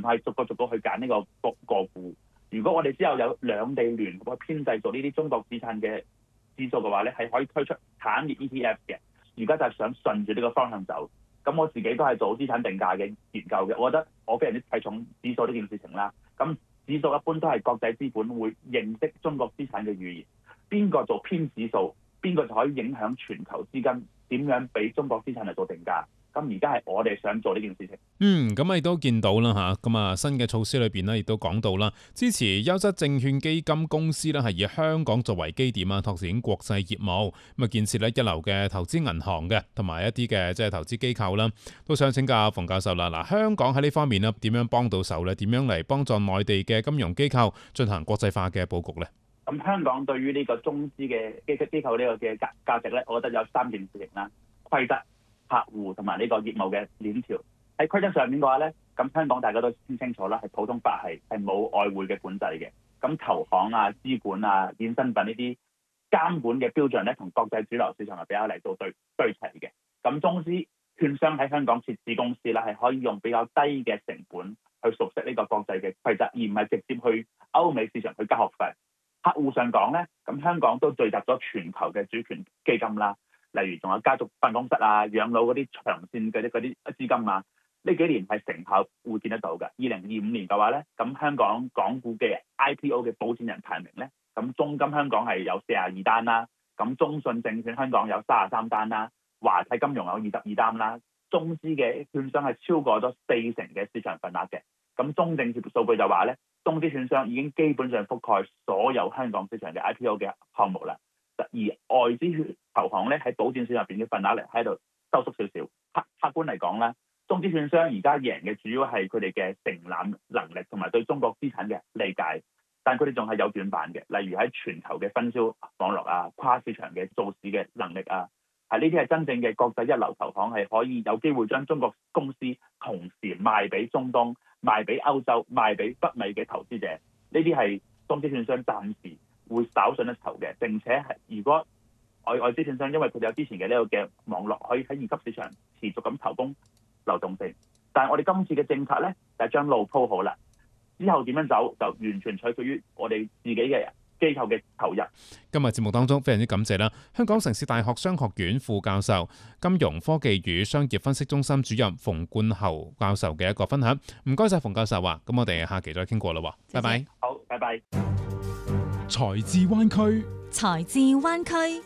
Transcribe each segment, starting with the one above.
係逐個去揀呢個股。如果我哋之後有兩地聯合編製做呢啲中國資產嘅指數嘅話咧，係可以推出產業 ETF 嘅。而家就係想順住呢個方向走。咁我自己都係做資產定價嘅研究嘅，我覺得我非常之睇重指數呢件事情啦。咁指數一般都係國際資本會認識中國資產嘅語言，邊個做編指數，邊個就可以影響全球資金點樣俾中國資產嚟做定價。咁而家係我哋想做呢件事情。 咁亦都見到啦嚇，咁啊新嘅措施裏邊咧，亦都講到啦，支持優質證券基金公司咧係以香港作為基點啊，拓展國際業務，咁啊建設咧一流嘅投資銀行嘅，同埋一啲嘅即係投資機構啦，都想請教馮教授啦。嗱，香港喺呢方面咧點樣幫到手咧？點樣嚟幫助內地嘅金融機構進行國際化嘅佈局咧？ 咁香港對於呢個中資嘅機構呢個嘅價值咧，我覺得有三件事情啦：規則、客戶同埋呢個業務嘅鏈條。喺規則上面嘅話咧，咁香港大家都清楚啦，係普通法係冇外匯嘅管制嘅。咁投行啊、資管啊、衍生品呢啲監管嘅標準咧，同國際主流市場係比較嚟到對齊嘅。咁中資券商喺香港設置公司啦，係可以用比較低嘅成本去熟悉呢個國際嘅規則，而唔係直接去歐美市場去交學費。客戶上講咧，咁香港都聚集咗全球嘅主權基金啦，例如仲有家族辦公室啊、養老嗰啲長線嗰啲資金啊，呢幾年係成效會見得到嘅。2025年嘅話咧，咁香港港股嘅 IPO 嘅保薦人排名咧，咁中金香港係有42單啦，咁中信證券香港有33單啦，華泰金融有22單啦，中資嘅券商係超過咗40%嘅市場份額嘅。咁中證協數據就話咧，中資券商已經基本上覆蓋所有香港市場嘅 IPO 嘅項目啦。而外資投行咧喺保薦市場入邊嘅份額咧喺度收縮少少。客觀嚟講咧，中資券商而家贏嘅主要係佢哋嘅承攬能力同埋對中國資產嘅理解，但佢哋仲係有短板嘅，例如喺全球嘅分銷網絡啊、跨市場嘅做市嘅能力啊。係呢啲係真正嘅國際一流投行，係可以有機會將中國公司同時賣俾中東、賣俾歐洲、賣俾北美嘅投資者。呢啲係中資券商暫時會稍遜一籌嘅，並且係如果外資券商因為佢哋有之前嘅呢個嘅網絡，可以喺二級市場持續咁投供流動性。但係我哋今次嘅政策咧，就係將路鋪好啦，之後點樣走就完全取決於我哋自己嘅機構嘅投入。 今日節目當中非常之感謝啦，香港城市大學商學院副教授、金融科技與商業分析中心主任馮冠侯教授嘅一個分享。唔該晒馮教授啊，咁我哋下期再傾過啦，拜拜。 好，拜拜。 財智灣區， 財智灣區。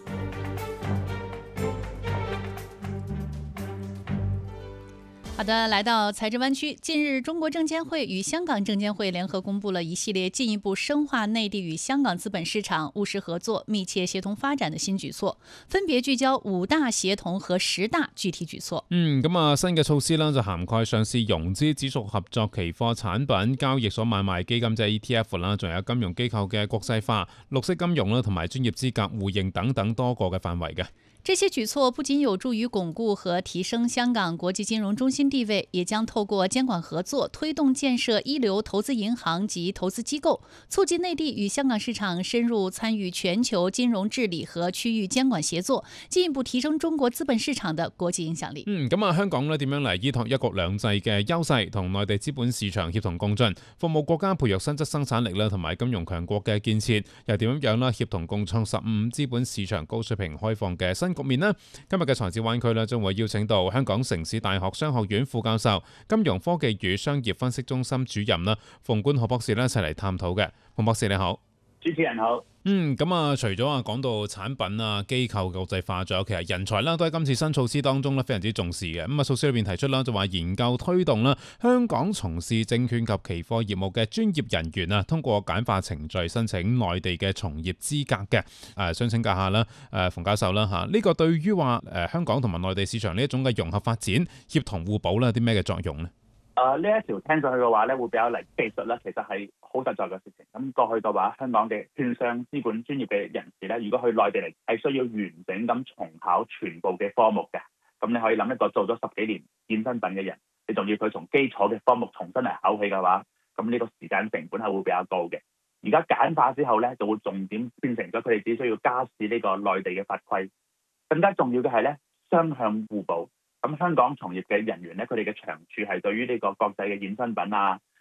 好的，來到財智灣區。近日，中國證監會與香港證監會聯合公布了一系列進一步深化內地與香港資本市場務實合作、密切協同發展的新舉措，分別聚焦5大協同和10大具體舉措。 新嘅措施啦，就涵蓋上市融資、指數合作期貨產品、交易所買賣基金即係 ETF 啦，仲有金融機構嘅國際化、綠色金融啦，同埋專業資格互認等等多個嘅範圍嘅。 這些舉措不僅有助於鞏固和提升香港國際金融中心地位，也將透過監管合作，推動建設一流投資銀行及投資機構，促進內地與香港市場深入參與全球金融治理和區域監管協作，進一步提升中國資本市場的國際影響力。 香港咧點樣嚟依託一國兩制嘅優勢，同內地資本市場協同共進，服務國家培育新質生產力啦，同埋金融強國嘅建設，又點樣啦協同共創15資本市場高水平開放嘅新局面呢？今日嘅財智灣區咧，將會邀請到香港城市大學商學院副教授、金融科技與商業分析中心主任啦，馮冠侯博士咧一齊嚟探討嘅。馮博士你好。 主持人好。 除咗講到產品啊、機構國際化，仲有其實人才啦，都喺今次新措施當中咧非常之重視嘅。措施裏邊提出啦，就話研究推動啦，香港從事證券及期貨業務嘅專業人員啊，通過簡化程序申請內地嘅從業資格嘅。想請教下啦，馮教授啦嚇，呢個對於話香港同埋內地市場呢一種嘅融合發展、協同互補啦，有啲咩嘅作用呢？ 呢一條聽上去嘅話咧，會比較嚟技術啦，其實係好實在嘅事情。咁過去嘅話，香港嘅券商資管專業嘅人士咧，如果去內地嚟，係需要完整咁重考全部嘅科目嘅。咁你可以諗一個做咗10幾年衍生品嘅人，你仲要佢從基礎嘅科目重新嚟考起嘅話，咁呢個時間成本係會比較高嘅。而家簡化之後咧，就會重點變成咗佢哋只需要加試呢個內地嘅法規。更加重要嘅係咧，雙向互補。咁香港從業嘅人員咧，佢哋嘅長處係對於呢個國際嘅衍生品啊、